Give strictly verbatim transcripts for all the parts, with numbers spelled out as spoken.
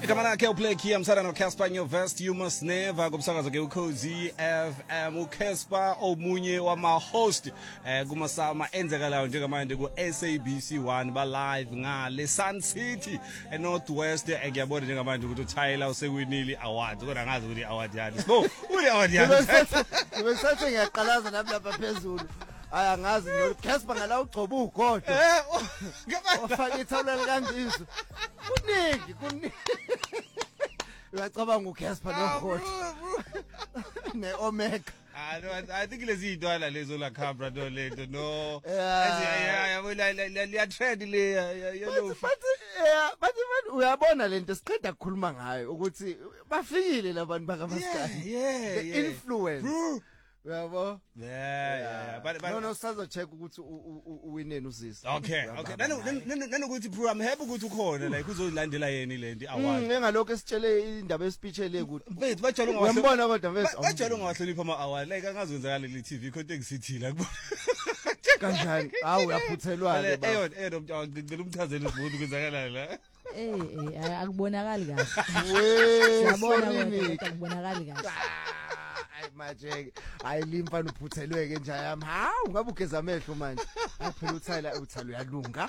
Igama lakhe uplay key amsana no Casper Nyovest you must never kumsakazo ke uKhozi F M uCasper omunye wama host eh kumasama enzekalayo njengamanje ku S A B C one ba live ngale Sun City e North West ngiyabona njengamanje ukuthi uTyler usewinile award kodwa ngazi ukuthi award yani so uli award yani Ngibesathi ngiyaqalaza lapha lapha phezulu aya ngazi no Casper ngala ugcoba ugodo eh ufaka ithawula likandizo kuningi kuningi uyacabanga uCasper nogodo ne Omega I don't I think lezi idwala lezo la camera no lento no yeah yeah ya trend le yellow but yeah but man uyabona lento siqeda ukukhuluma ngayo ukuthi bafikile labantu bakaMaskandi yeah the influence uyabo yeah yeah but no no sazo check ukuthi uwinene usisi okay okay nanokuthi bro I'm happy ukuthi ukhona like uzolandela yena lento award ngalokho esitshele indaba espeech le ukuthi mfethu bajalo ngawahle uyambona kodwa mfethu bajalo ngawahlonipha ama award like angazenzakala le T V content sithila kubona kanjani hawu uyaphuthelwa ke baba eyona eyona ngicela umchazele umuntu kwenzakala la eh eh akubonakali kahle we yabona kodwa akubonakali kahle manje ayilimfana uphuthelweke nje yami hawu ngabe ugeza amehlo manje aphela uthayila uthalo uyalunga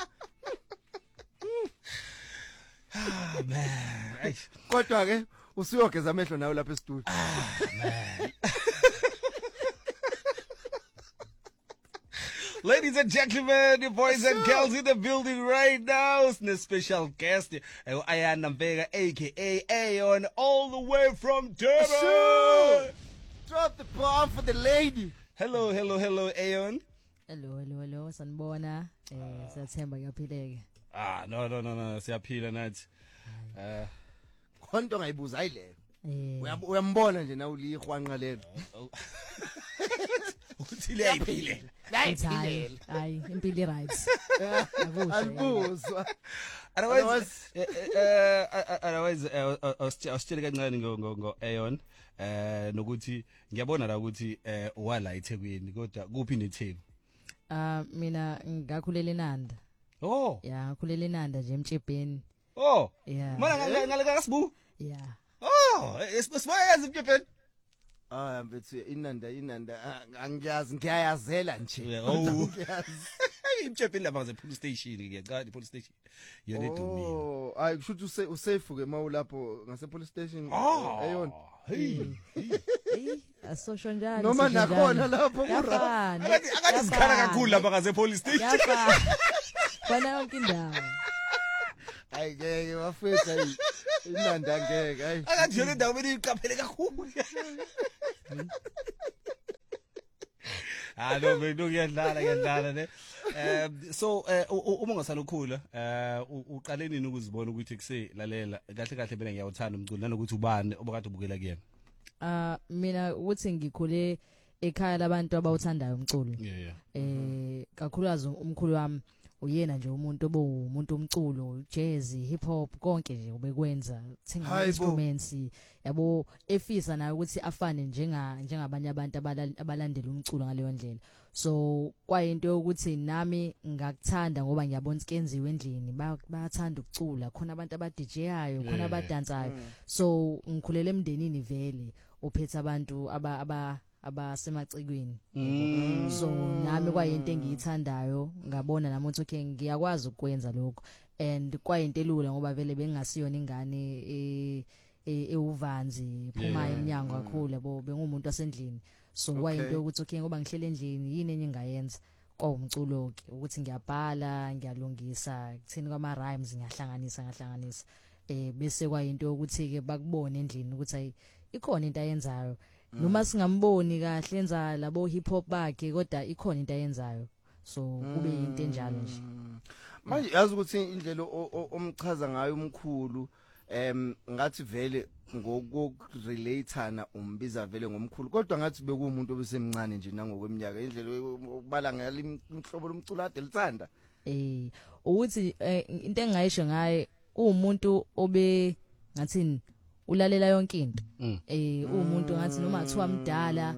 ah man kodwa ke usuyogeza amehlo nawe lapha e-studio ah man Ladies and gentlemen, boys and girls in the building right now, it's a special guest, Ayana Mbega, aka Ayon, all the way from Durban. Drop the bomb for the lady. Hello, hello, hello, Ayon. Hello, hello, hello, sanibona. Eh, siyathemba kuyaphileke. Ah, no, no, no, no, siyaphila nathi. Eh, konto ngayibuza ayile. Eh, uyambona nje na ulihwanqa lelo. Uthi leyayiphile. Layiphile. Hayi, impilo right. Alibuzwa. Otherwise, eh otherwise awusitshela kancane ngo ngo Ayon. Eh nokuthi ngiyabona la ukuthi eh wala eThekwini kodwa kuphi neTheku Ah mina ngakhulela eNanda. Oh yeah ngakhulela eNanda nje eMtshebheni. Oh yeah mana ngale kaSibu yeah oh esibayazi eMtshebheni ah mfethu iNanda iNanda angiyazi ngiyayazela nje oh eMtshebheni lapha ze police station ke cha police station yona edumile oh ayi kushuthi use usafe ke mawulapho ngase police station Ayon hey eh asosho njalo noma nakhona lapho kura akathi akathi sikhala kakhulu lapha ngase police station yapa bana yonke indawo hayi ngeke wafetha iNanda ngeke hayi akathi yona indawo beni iqaphele kakhulu ah no beno kuyadlala kuyadlala ne um so uma ungasalokhula eh uqale nini ukuzibona ukuthi kuse lalela kahle kahle mina ngiyawuthanda umculo nanokuthi ubani obakade ubukela kuyena ah mina ukuthi ngikhule ekhaya labantu abawuthandayo umculo yeah eh kakhulukazi umkhulu wami uyena nje umuntu obumuntu umculo jazz hip hop konke nje ubekwenza thinga instruments yabo efisa nayo ukuthi afane njenga njengabanye abantu abalandela umculo ngaleyo ndlela so kwayinto yokuthi nami ngakuthanda ngoba ngiyabona sikenziwe endlini bayathanda ukucula khona abantu aba D J ayo khona abadansayo so ngikhulele emndenini vele ophethe abantu aba aba abasemacikweni so nami kwayinto engiyithandayo ngabona nami ukuthi okay ngiyakwazi ukwenza lokho and kwayinto elula ngoba vele bengasiyona ingane e ewuvanzi phuma eminyango kakhulu yabo bengumuntu wasendlini so kwayinto ukuthi okay ngoba ngihlele endlini yini enye engayenza kwawumculo ke ukuthi ngiyabhala ngiyalungisa kuthini kwama rhymes ngiyahlanganisa ngahlanganisa eh bese kwayinto ukuthi ke bakubone endlini ukuthi ayi ikhona into ayenzayo noma singamboni kahle enza labo hip hop bakhe kodwa ikhona into ayenzayo so kube into enjalo nje manje yazi ukuthi indlela omchaza ngayo umkhulu em ngathi vele ngokurelateana umbiza vele ngomkhulu kodwa ngathi bekuumuntu obesemncane nje nangokweminyaka indlela ukubala ngale imhlobo lomculo ade lithanda eh ukuthi into engayisho ngaye umuntu obe ngathini ulalela yonke into eh umuntu ngathi noma kuthiwa mdala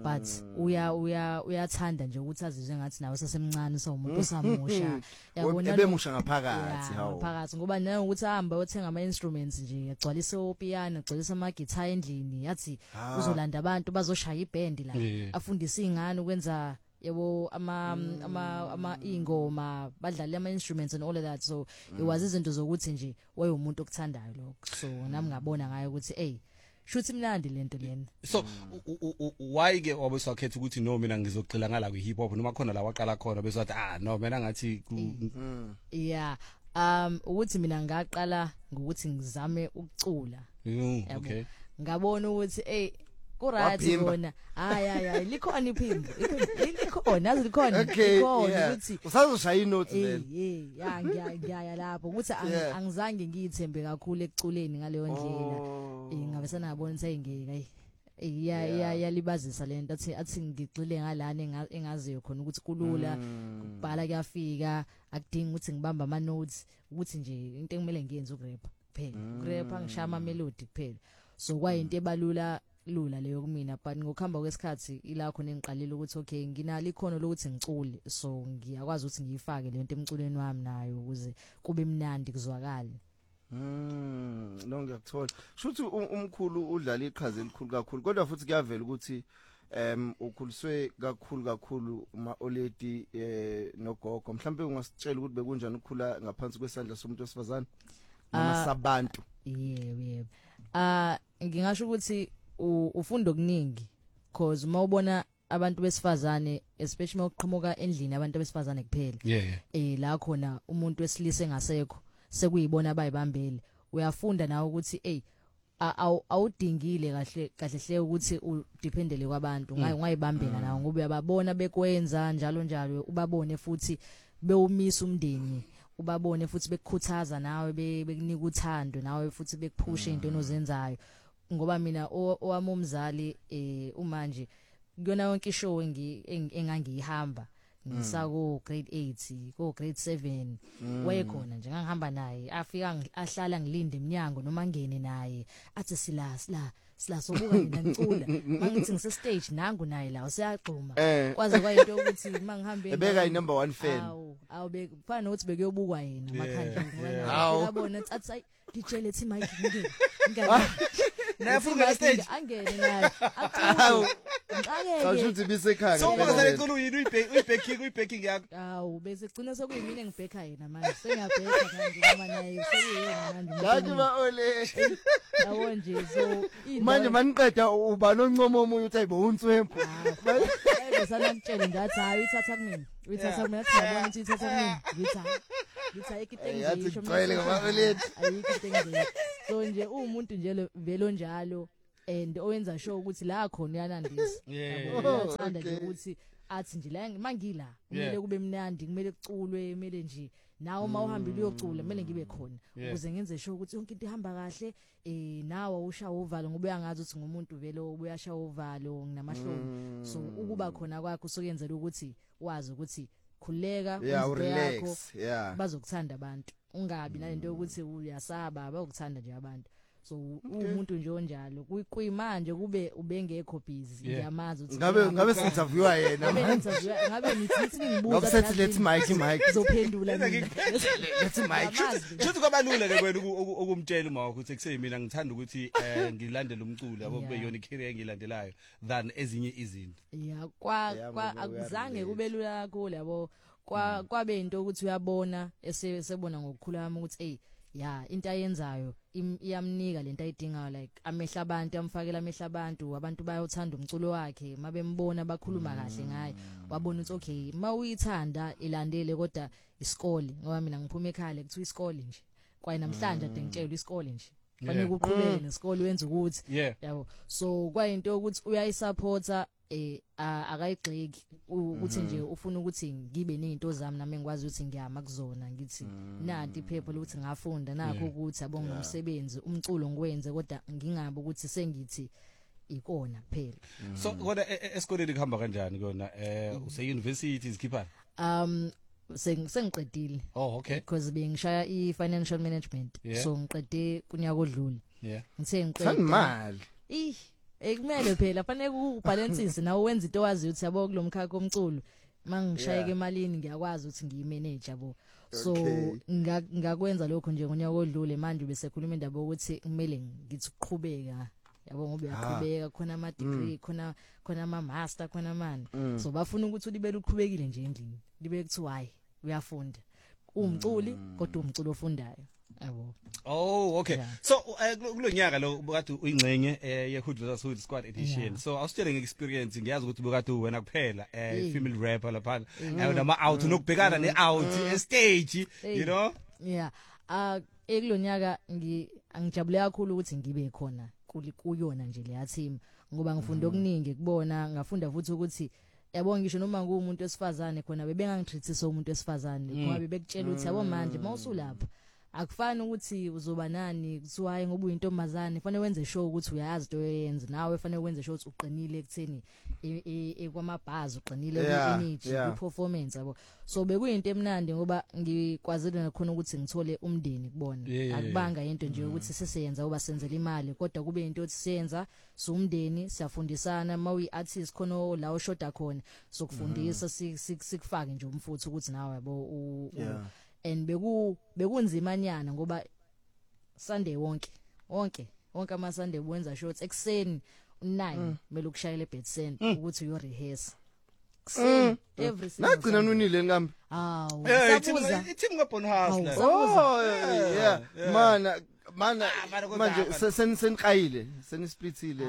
but uya uya uyathanda nje ukuthi azizwe ngathi nawe sesemncane sawumuntu osamusha yabona ebemusha ngaphakathi hawo ngaphakathi ngoba nayo ukuthi ahamba uthenga ama instruments nje agcwalise opiano agcwalise ama guitar endlini yathi uzolanda abantu bazoshaya iband la afundise ingane ukwenza yabo ama ama ama ingoma badlala ama instruments and all of that so it was izinto zokuthi nje waye umuntu okuthandayo lokho so nami ngabona ngayo ukuthi hey shuthi mnandi lento lena so why ke wabesakhetha ukuthi no mina ngizogxila ngala kwi hip hop noma khona la waqala khona bese wathi ah no mina ngathi yeah um ukuthi mina ngaqala ngokuthi ngizame ukucula okay ngabona ukuthi hey kuright bona hayi hayi likhona iphimbo likhona azi likhona likhona ukuthi usazoshaya inotes then eh ya ngiyaya lapho ukuthi angizange ngiyithembe kakhulu ekuculeni ngaleyo ndlela eh ngabe sanabona sayingeke iya iya yalibazisa lento athi athi ngigxile ngalana engaziyo khona ukuthi kulula ukubhala kuyafika akudingi ukuthi ngibamba ama notes ukuthi nje into engimele ngiyenze ukurap kuphela ukurap angishaya ama melody kuphela so kwayinto ebalula lula leyo kumina but ngokuhamba kwesikhathi ila khona engiqalile ukuthi okay nginalo ikhono lokuthi ngicule so ngiyakwazi ukuthi ngiyifake lento emculweni wami nayo ukuze kube mnandi kuzwakala mm no ngiyakuthola shuthi umkhulu udlala iqhaza elikhulu kakhulu kodwa futhi kuyavela ukuthi em ukhuliswe kakhulu kakhulu uma oledi eh nogogo mhlambe ungasitshela ukuthi bekunjani ukukhula ngaphansi kwesandla somuntu wesifazane noma sabantu yebo yebo ah ngingasho ukuthi ufunda okuningi cause mawubona abantu besifazane especially mawuqhamuka endlini abantu besifazane kuphela eh la khona umuntu wesilisa engasekho sekuyibona bayibambele uyafunda nawe ukuthi hey awudingile kahle kahle hle ukuthi udependele kwabantu ngaye ungayibambela nawe ngoba uyababona bekwenza njalo njalo ubabone futhi bewumisa umndeni ubabone futhi bekukhuthaza nawe bekunika uthando nawe futhi bekuphusha into onozenzayo ngoba mina owami umzali eh umanje kuyona yonke ishow engangihamba ngisako grade eight ko grade seven wayekhona nje ngangihamba naye afika ahlala ngilinde eminyango noma ngene naye athi sila sila sila sobuka mina ngicula mangithi ngise stage nangu naye la usiyagxuma kwaze kwayinto ukuthi mangihambe ebeka i number one fan awu awu bekufana ukuthi bekuyobukwa yena makhandla ngoba yabona athi D J lethi mic ngike ngike nafuna stage angene naye awu ngake awushuthi bisekhaya so kwazale iculu yini uyibheki uyibheki yakho awu bese gcina sokuyimina ngibheka yena manje sengiyabheka kanti noma naye sekuyena manje yathi ba ole yawo nje so manje maniqeda uba noncomo omunye uthi ayibo unswempu bese sanakutshela ngathi hayi ithatha kumina uyithatha kumina siyabona ukuthi ithatha kumina ngithi ngithi ayikitenge nje isho mina ayikitenge so nje umuntu nje velo njalo and owenza show ukuthi la khona uyanandisa yabo uyathanda nje ukuthi athi nje la mangila kumele kube mnandi kumele kuculwe kumele nje nawe uma uhambile uyocula kumele ngibe khona ukuze ngenze show ukuthi yonke into ihamba kahle eh nawe ushaya uvalo ngoba uyangazi ukuthi ngumuntu velo uyashaya uvalo nginamahloni so ukuba khona kwakho sokuyenzela ukuthi wazi ukuthi khuleka yakho bazokuthanda abantu ungabi nalento yokuthi uyasaba bazokuthanda nje abantu so umuntu nje onjalo kuyimanje kube ubengekho busy ngiyamazi ukuthi ngabe ngabe sinterviewa yena ngabe nithi ngibuza ngokusethi let's mic mic uzophendula let's mic shothi kwabalula ke wena ukumtshela uma ukuthi kuseyimina ngithanda ukuthi ngilandele umculo yabo kube yona icareer engilandelayo than ezinye izinto yeah kwa akuzange kube lula kakhulu yabo kwa kwabe into ukuthi uyabona esebona ngokukhula kwami ukuthi hey ya into ayenzayo iyamnika lento ayidingayo like amehla abantu amfakela amehla abantu abantu bayothanda umculo wakhe mabembona bakhuluma kahle ngaye wabona ukuthi okay mawuyithanda ilandele kodwa isikole ngoba mina ngiphuma ekhaya kuthiwa isikole nje kwaye namhlanje ade ngitshela isikole nje fanele ukuqhubeke nesikole wenza ukuthi yabo so kwayinto ukuthi uyayisupporta eh akayigxeki ukuthi nje ufuna ukuthi ngibe nezinto zami nami ngikwazi ukuthi ngiyama kuzona ngithi nanti iphepha lokuthi ngafunda nakho ukuthi abonga umsebenzi umculo ngikwenze kodwa ngingabe ukuthi sengithi ikona kuphela so kodwa esikoleni kuhamba kanjani kona eh use university izikhipha um sengiqedile oh okay because bengishaya i-financial management so ngiqede kunyaka odlule yeah ngithe ngiqede imali eh ekumele phela fanele ubalancise nawe wenza into wazi ukuthi yabo kulomkhakha omculo mangishayeke emalini ngiyakwazi ukuthi ngiyimanage yabo so ngakwenza lokho nje ngonyaka odlule manje bese khuluma indaba ukuthi kumele ngithi ukuqhubeka yabo ngoba uyaqhubeka khona ama degree khona khona ama master khona manje so bafuna ukuthi ulibele uqhubekile nje endlini libe kuthi hayi uyafunda umculi kodwa umculo ofundayo yabo. Oh okay yeah. So kulonyaka lo kade uyingcenye ye Hood versus Hood Squad edition yeah. So awusitshele ngeexperience ngiyazi ukuthi bekade wena kuphela eh female rapper lapha nama out nokubhekana ne out e stage you know yeah uh ekulonyaka ngi angijabule kakhulu ukuthi ngibe khona kuyona nje le team ngoba ngifunda okuningi kubona ngafunda futhi ukuthi yabo ngisho noma ngumuntu esifazane khona bebengangitreatisa umuntu esifazane ngoba bebekutshela ukuthi yabo manje mawusulapha akufani ukuthi uzoba nani kuthiwa ngoba uyintombazane fanele wenze show ukuthi uyazi into oyenza nawe fanele wenze show ukuthi uqinile ekutheni ekwamabhazi uqinile kwi-image i-performance yabo so bekuyinto emnandi ngoba ngikwazile nakhona ukuthi ngithole umndeni kubona akubanga into nje ukuthi siseyenza uba senzele imali kodwa kube into ethi siyenza somndeni siyafundisana mawi artist khona la oshoda khona sokufundisa sikufake nje umfutho ukuthi nawe yabo and beku bekunzimanyana ngoba Sunday wonke wonke wonke ama Sunday wenza shots ekseni nine mele ukushayela eBedsen ukuthi uyo rehearse kuseni every single nagcina nunile ngambi hawo sabuza itheam ngabon house la oh yeah mana mana manje seniqayile senisplitile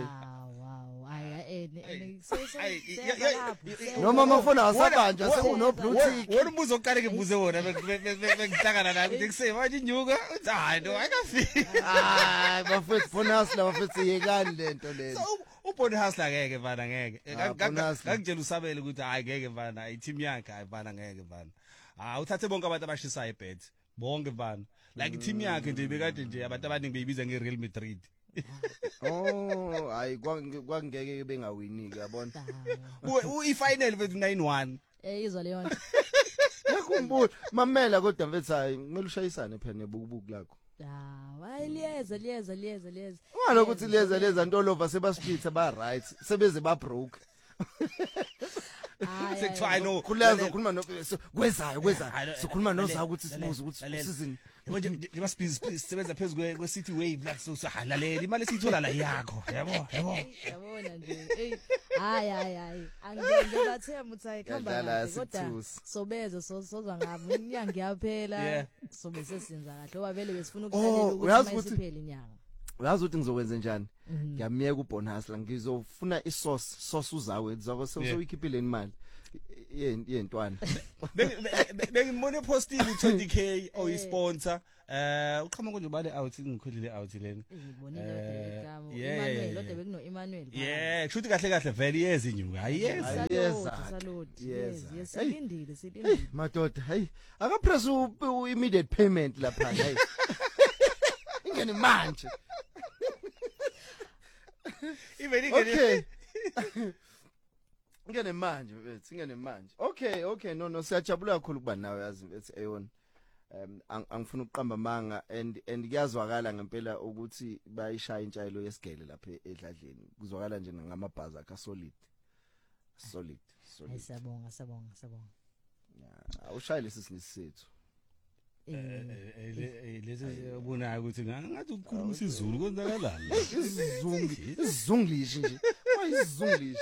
noma mafona asabanja sekuno blue tick wona umbuzo oqale ngibuze wona bengihlangana naye ukuthi kusema manje inyuka uthi hayi no akafiki hayi bafethu bonus la bafethu yekani lento lento ubone house la ngeke bana ngeke ngakutshela usabele ukuthi hayi ngeke bana i-team yakhe hayi bana ngeke bana ah uthathe bonke abantu abashisayo ebed bonke bana like i-team yakhe nje bekade nje abantu abaningi beyibiza nge-Real Madrid. Oh hayi kwangeke bengawini yabona uyifinal bethu nine one eh izwa leyo nto yakhumbula mamela kodwa mfethu hayi kumele ushayisane phela nebukubuku lakho ah wayiliyeza liyeza liyeza liyeza ngalo ukuthi liyeza liyeza ntolova sebasplitha ba right sebeze ba broke sekuthiwa no khulaza khuluma no kwezayo kwezayo sikhuluma noza ukuthi sibuze ukuthi season manje nje please sebenza phezulu kwe city wave la so halalela imali esithola la yakho yabo yabo yabona nje hey hayi hayi hayi angeke bathemba ukuthi ayikhamba kodwa sobeza sozwa ngami inyanga yaphela sobe sesinza kahle oba vele besifuna ukuhlalela ukuthi isiphele inyanga uyazi ukuthi ngizokwenza njani ngiyamiyeka ubonus la ngizofuna isource source uzawe zako soyikhiphile imali yentwana bengimone postini twenty K oyisponsor eh uqhamuka nje bale out ngikhulile out lena ngibonile igama Emmanuel lode bekuno Emmanuel yeah kushuthi kahle kahle vele yeza inyuka ayeza yes yes silindile silindile madoda hey aka press u immediate payment lapha hey ingene manje even ingene ngene manje mfethu ngene manje okay okay no no siyajabula kakhulu kuba nawe yazi mfethu eyona um angifuna ukuqamba manga and and kuyazwakala ngempela ukuthi bayishaya intshayelo yesigele lapha edladleni kuzwakala nje ngamabhaza akha solid solid solid ayisabonga sabonga sabonga yeah awushayile sisisethu eh lezi ubona ukuthi ngathi ukukhuluma isiZulu kwenzakalani isizungu isizunglish nje ayisizunglish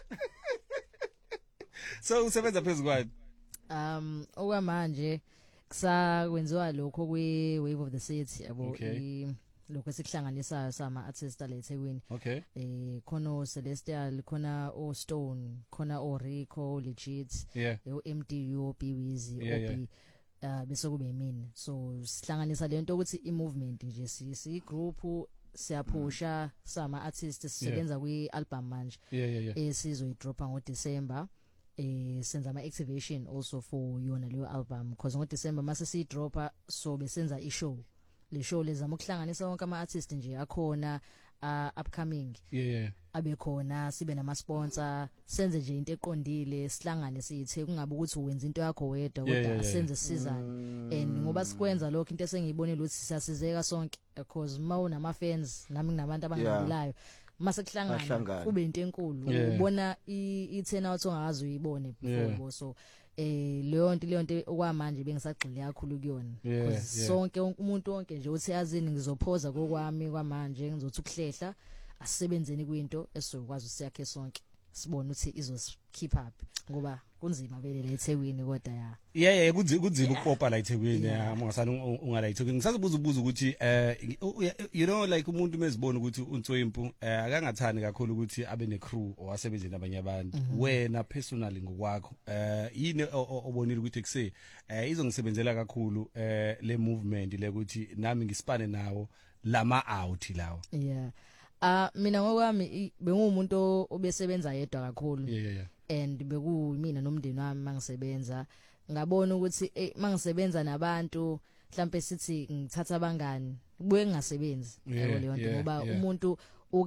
so usebenza phezulu kwani um okwamanje kusakwenziwa lokho kwe Wave of the City yabo lokho esikuhlanganisayo sama artists la eThekwini okay eh khona Celestial khona o Stone khona o Rico Legit o M D U B Wizzy o B uh bese kube yimini so sihlanganisa lento ukuthi i movement nje si group siyaphusha sama artists sisebenza kwi album manje esizoyidropa ngo December eh senza ama activation also for yona leyo album because ngo December mase si dropa so besenza i show le show lezama ukuhlanganisa wonke ama artists nje akhona uh, upcoming yeah yeah abe khona sibe nama sponsor senze nje into eqondile sihlangane sithe kungabe ukuthi uwenza into yakho wedwa kodwa senze sizane and ngoba sikwenza lokho into esengiyibonile ukuthi siyasizeka sonke because mawuna ama fans nami nginabantu abangabulayo mase kuhlangana Bahlangana. kube into enkulu Yeah. ubona i ten out ongazi uyibone Yeah. before so eh leyo nto leyo nto okwamanje bengisagxile kakhulu kuyona Yeah, because yeah. sonke wonke umuntu wonke nje uthi yazini ngizophoza kokwami kwamanje ngizothi ukuhlehla asebenzeni kwinto esizokwazi usiyakhe sonke sibone ukuthi izokeep up ngoba kunzima vele la eThekwini kodwa ya yeah yeah kunzima kunzima ukupopa la eThekwini ungasani ungala eThekwini ngisazibuza ubuza ukuthi eh you know like umuntu mezibona ukuthi uNtswempu akangathani kakhulu ukuthi abe ne crew owasebenza nabanye abantu wena personally ngokwakho eh yini obonile ukuthi kuse eh izongisebenzela kakhulu eh le movement le ukuthi nami ngisipane nawo lama out lawo yeah ah mina ngokwami bengumuntu obesebenza yedwa kakhulu yeah yeah and bekuyimina nomndeni wami mangisebenza ngabona ukuthi eh mangisebenza nabantu mhlambe sithi ngithatha abangani kubuye ngingasebenzi yabo leyo nto ngoba umuntu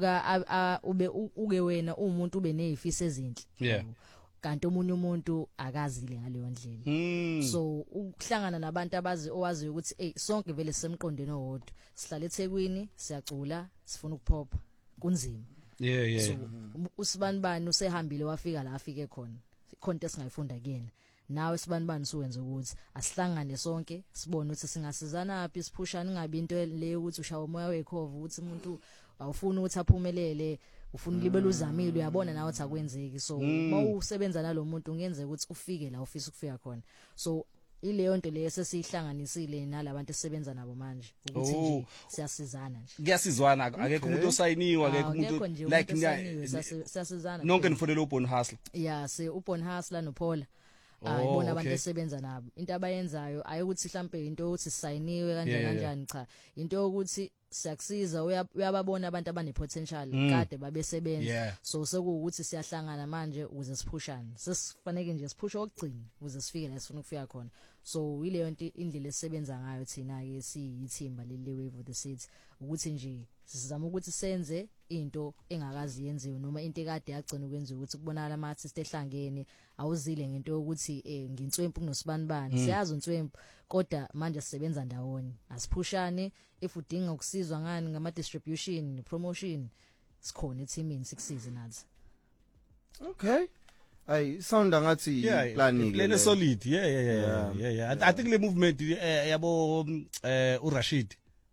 uka ube uke wena umuntu ube nezifisi ezinhle kanti omunye umuntu akazile ngaleyo ndlela so ukuhlangana nabantu abazi owazi ukuthi hey sonke vele semqondene owodwa sihlala eThekwini siyacula sifuna ukuphopa kunzima yeah yeah so usibanibani usehambile wafika la afike khona ikhonto esingayifunda kuyena nawe sibanibani suwenza ukuthi asihlangane sonke sibone ukuthi singasizana aphi siphushana ngabe into le ukuthi ushawa umoya wekhova ukuthi umuntu awufuni ukuthi aphumelele ufuna libe luzamile uyabona nawe ukuthi akwenzeki so mawusebenza nalomuntu ngenzeka ukuthi ufike la ufisa ukufika khona so ileyo nto leyo sesihlanganisile nalabantu esebenza nabo manje ukuthi nje siyasizana nje kuyasizwana akekho umuntu osayiniwa akekho umuntu like siyasizana nonke nifonela uBon Hustler yeah se uBon Hustler noPaula ayibona abantu esebenza nabo into abayenzayo ayikuthi mhlambe into ukuthi sisayiniwe kanjani kanjani cha into ukuthi siyakusiza uyababona abantu abane potential kade babesebenza so sekuwukuthi siyahlangana manje ukuze siphushane sesifanele nje siphusha okugcina ukuze sifike la sifuna ukufika khona so ileyo nto indlela esebenza ngayo thina ke siyithimba leli Wave of the City ukuthi nje sizama ukuthi senze into engakazi yenziwe noma into ekade yagcina ukwenziwa ukuthi kubonakala ama artists ehlangene awuzile ngento yokuthi eh ngiNtswempu kunosibanibani siyazi uNtswempu kodwa manje sisebenza ndawonye asiphushane if udinga ukusizwa ngani ngama distribution promotion sikhona eteamini sikusize nathi okay ay sound ngathi planning le solid yeah yeah yeah yeah yeah I think le movement yabo uRashid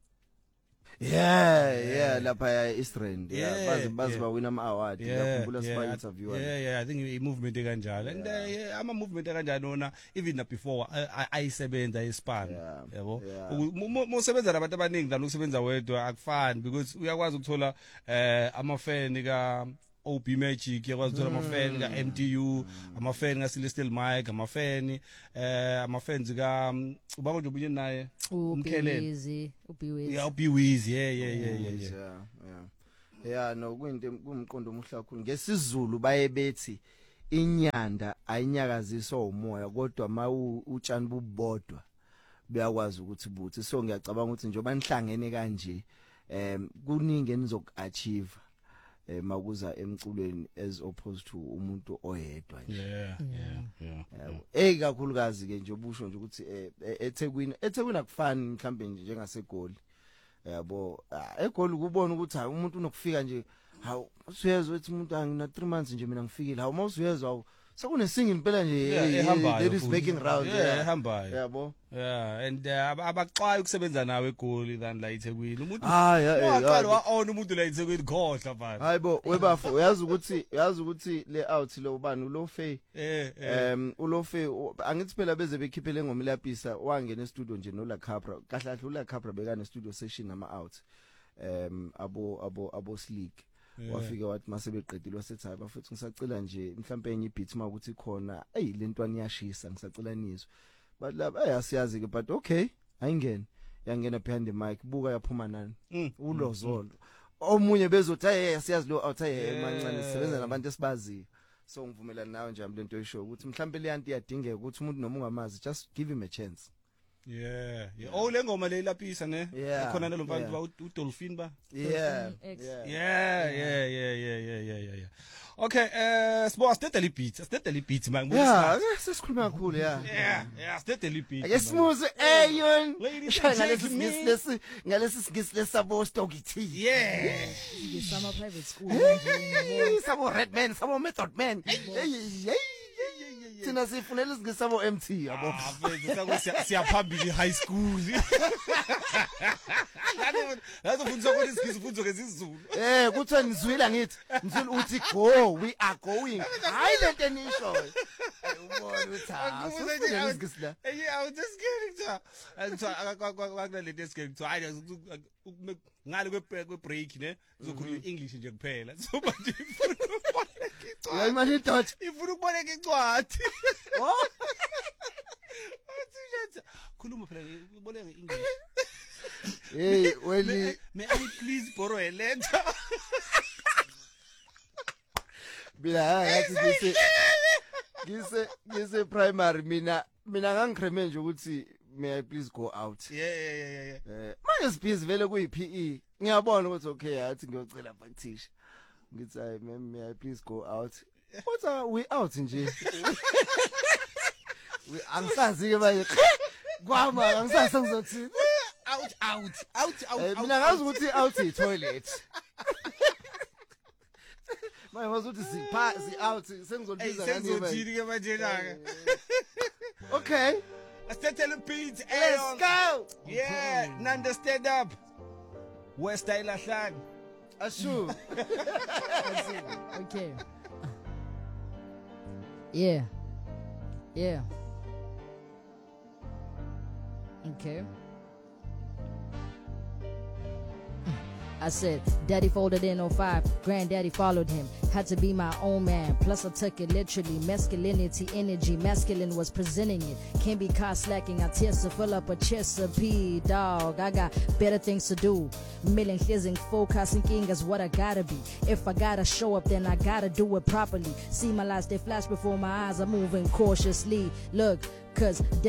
yeah yeah lapha ya Eastern yeah bazi bazi ba win ama award ngakhumbula siba interview yeah yeah I think i movement ekanjalo and ama movement ekanjalo ona even before ayisebenza eSpan yabo mosebenza nabantu abaningi la nokusebenza wedwa akufani because uyakwazi ukuthola eh ama fan ka O B Magic yakwazi ukuthola ama fan ka M T U ama fan ka Celestial Mike ama fan eh ama fans ka ubaba nje ubunye naye umkhelele uBiwizi yeah uBiwizi yeah yeah yeah yeah yeah yeah yeah no kuyinto kumqondo omuhle kakhulu ngesizulu baye bethi inyanda ayinyakaziswa umoya kodwa ma utshani bubodwa buyakwazi ukuthi buthi so ngiyacabanga ukuthi njengoba nihlangene kanje em kuningi enizokuachieve eh makuza emculweni as opposed to umuntu oyedwa nje yeah yeah yeah eh kakhulukazi ke nje ubusho nje ukuthi eThekwini eThekwini akufani mhlambe nje njengaseGoli yabo eGoli kubona ukuthi hayi umuntu unokufika nje hawu usuyezwa ukuthi umuntu angina three months nje mina ngifikile hawu mawusuyezwa sekunesingi impela nje that is making round yeah ehambayo yabo yeah and abaxwaye ukusebenza nawe eGoli than la eThekwini umuntu ah yeah waqala wa own umuntu la eThekwini khohla mfana hayibo webafo uyazi ukuthi uyazi ukuthi le out lo ubani uLofe eh em uLofe angithi phela beze bekhiphele ngomlapisa wangena e-studio nje no La Capra kahle kahle uLa Capra bekane studio session ama out em abo abo abo sleek wafika wathi mase beqedile wasethi hayi bafethu ngisacela nje mhlambe enye beat ma ukuthi khona ey lentwana iyashisa ngisacela nizwe but laba ayasiyazi ke but okay ayingene yangena behind the mic buka yaphuma nani ulozolo omunye bezothi hey siyazi lo out hey mancane sisebenza nabantu esibaziyo so ngivumelana nawe nje lento eyisho ukuthi mhlambe le yanti iyadingeka ukuthi umuntu noma ungamazi just give him a chance Yeah, yeah. Oh lengoma le lapisa ne. Yeah, Khona nalo mfana yeah. ba u Dolphin ba. Yeah. X. Yeah. Yeah, yeah, yeah, yeah, yeah, yeah, yeah, yeah. Okay, eh sibo asithethe beat, asithethe beat man. Yeah, sesikhuluma kakhulu yeah. Yeah, yeah, asithethe beat. Ake simuze ayon. Ladies Shaya and ngalesi gentlemen. sigisilesi ngalesi sigisilesi sabo Stocky T. Yeah. Ngisama private school Hey, sabo Red Man, sabo Method Man. Hey, hey. Thina sifunela isingisabo M T yabo. Ah, mfethu sakusiya siyaphambili high school. Lazo fundisa ukuthi isigisi fundisa ngesizulu. Eh, kuthiwa nizwila ngithi, nizwila uthi go, we are going. Hayi lento enisho. Ubona uthi ha, sifuna isigisi la. Yeah, I was just kidding cha. Ngithiwa akakwakulale lento esigeke ngithiwa hayi ngale kwe break ne uzokhuluma English nje kuphela. So manje ifuna ukuboleka incwadi. Hayi manje Dutch. Ifuna ukuboleka incwadi. Oh. Athi khuluma phela uboleka English. Hey, well, May, may I please borrow a letter? mina ngathi ngise ngise ngise primary mina mina ngangikreme nje ukuthi may I please go out. Yeah, yeah, yeah, yeah, yeah. Eh, manje sibhizi vele kuyi P E. Ngiyabona ukuthi okay, athi ngiyocela bakuthisha. Ngithi ay ma'am, may I please go out? What are we out nje? We angisazi ke manje. Kwama angisazi ngizothini. Out, out, out, out, Eh, out. mina ngazi ukuthi out i toilet. Manje wazuthi sipha si out Hey, sengizolibiza ngani manje. senzothini ke manje na? Okay, Asithethe beat. let's go. Yeah, Nanda stand up. West Style Hlan. Ashu. Okay. Yeah. Yeah. Okay. I said, Daddy folded in oh five, Granddaddy followed him. Had to be my own man. Plus I took it literally. Masculinity, energy, masculine was presenting it. Can't be caught slacking. I tears to fill up a chest of pee, dog. I got better things to do. Million hissing, forecasting king is what I gotta be. If I gotta show up, then I gotta do it properly. See my lights, they flash before my eyes. I'm moving cautiously. Look, cause